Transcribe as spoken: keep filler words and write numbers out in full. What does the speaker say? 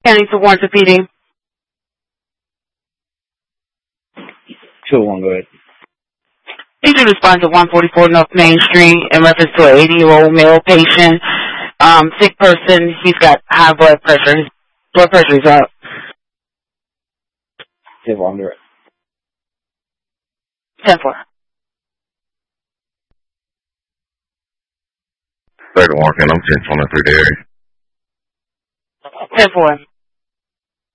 County to Warren to P D. two one, go ahead. Need to respond to one forty-four North Main Street in reference to an eighty-year-old male patient, um, sick person. He's got high blood pressure. His blood pressure is up. ten four, I'm direct. ten four. Second Walker, I'm ten twenty-three there. ten four.